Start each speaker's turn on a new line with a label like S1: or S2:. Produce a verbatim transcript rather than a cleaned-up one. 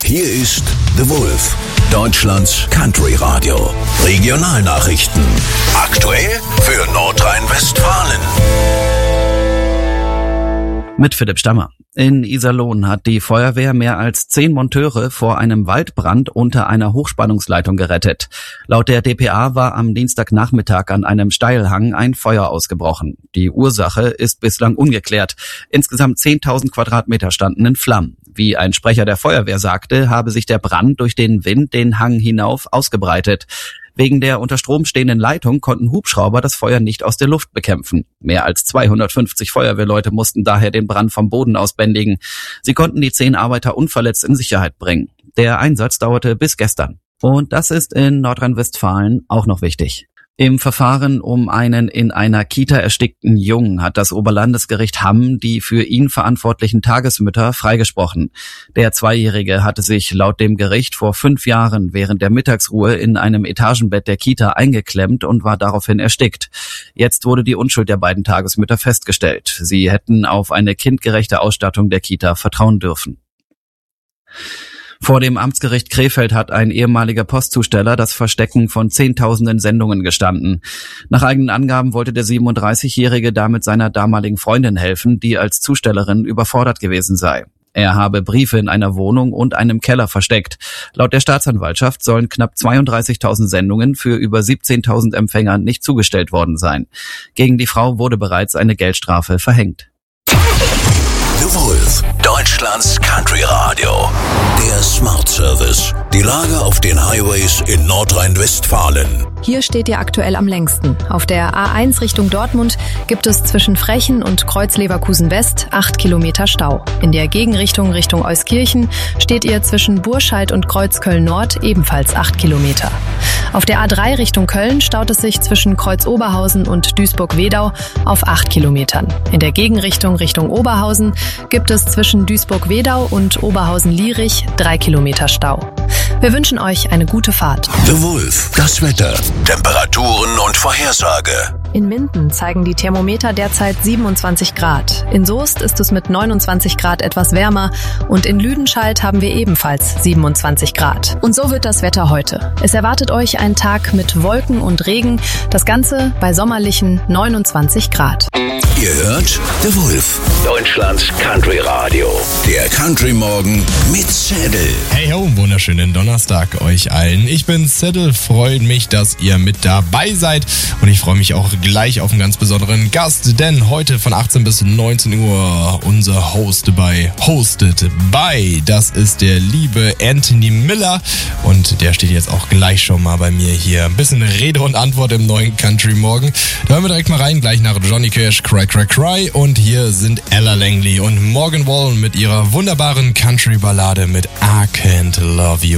S1: Hier ist The Wolf, Deutschlands Country Radio. Regionalnachrichten. Aktuell für Nordrhein-Westfalen.
S2: Mit Philipp Stammer. In Iserlohn hat die Feuerwehr mehr als zehn Monteure vor einem Waldbrand unter einer Hochspannungsleitung gerettet. Laut der D P A war am Dienstagnachmittag an einem Steilhang ein Feuer ausgebrochen. Die Ursache ist bislang ungeklärt. Insgesamt zehntausend Quadratmeter standen in Flammen. Wie ein Sprecher der Feuerwehr sagte, habe sich der Brand durch den Wind den Hang hinauf ausgebreitet. Wegen der unter Strom stehenden Leitung konnten Hubschrauber das Feuer nicht aus der Luft bekämpfen. Mehr als zweihundertfünfzig Feuerwehrleute mussten daher den Brand vom Boden aus bändigen. Sie konnten die zehn Arbeiter unverletzt in Sicherheit bringen. Der Einsatz dauerte bis gestern. Und das ist in Nordrhein-Westfalen auch noch wichtig. Im Verfahren um einen in einer Kita erstickten Jungen hat das Oberlandesgericht Hamm die für ihn verantwortlichen Tagesmütter freigesprochen. Der Zweijährige hatte sich laut dem Gericht vor fünf Jahren während der Mittagsruhe in einem Etagenbett der Kita eingeklemmt und war daraufhin erstickt. Jetzt wurde die Unschuld der beiden Tagesmütter festgestellt. Sie hätten auf eine kindgerechte Ausstattung der Kita vertrauen dürfen. Vor dem Amtsgericht Krefeld hat ein ehemaliger Postzusteller das Verstecken von Zehntausenden Sendungen gestanden. Nach eigenen Angaben wollte der siebenunddreißigjährige damit seiner damaligen Freundin helfen, die als Zustellerin überfordert gewesen sei. Er habe Briefe in einer Wohnung und einem Keller versteckt. Laut der Staatsanwaltschaft sollen knapp zweiunddreißigtausend Sendungen für über siebzehntausend Empfänger nicht zugestellt worden sein. Gegen die Frau wurde bereits eine Geldstrafe verhängt.
S1: The Wolf, Deutschlands Country Radio. Der Smart Service. Die Lage auf den Highways in Nordrhein-Westfalen.
S3: Hier steht ihr aktuell am längsten. Auf der A eins Richtung Dortmund gibt es zwischen Frechen und Kreuz-Leverkusen West acht Kilometer Stau. In der Gegenrichtung Richtung Euskirchen steht ihr zwischen Burscheid und Kreuzköln Nord ebenfalls acht Kilometer. Auf der A drei Richtung Köln staut es sich zwischen Kreuz-Oberhausen und Duisburg-Wedau auf acht Kilometern. In der Gegenrichtung Richtung Oberhausen gibt es zwischen Duisburg-Wedau und Oberhausen-Lierich drei Kilometer Stau. Wir wünschen euch eine gute Fahrt.
S1: The Wolf, das Wetter, Temperaturen und Vorhersage.
S3: In Minden zeigen die Thermometer derzeit siebenundzwanzig Grad. In Soest ist es mit neunundzwanzig Grad etwas wärmer und in Lüdenscheid haben wir ebenfalls siebenundzwanzig Grad. Und so wird das Wetter heute. Es erwartet euch ein Tag mit Wolken und Regen, das Ganze bei sommerlichen neunundzwanzig Grad.
S1: Ihr hört The Wolf, Deutschlands Country Radio. Der Country Morgen mit Zedel.
S4: Hey ho, wunderschönen Donnerstag euch allen. Ich bin Zedel, freue mich, dass ihr mit dabei seid und ich freue mich auch gleich auf einen ganz besonderen Gast, denn heute von achtzehn bis neunzehn Uhr unser Host bei Hosted by. Das ist der liebe Anthony Miller und der steht jetzt auch gleich schon mal bei mir hier. Ein bisschen Rede und Antwort im neuen Country Morgen. Da hören wir direkt mal rein, gleich nach Johnny Cash, Cry Cry Cry und hier sind Ella Langley und Morgan Wallen mit ihrer wunderbaren Country-Ballade mit I Can't Love You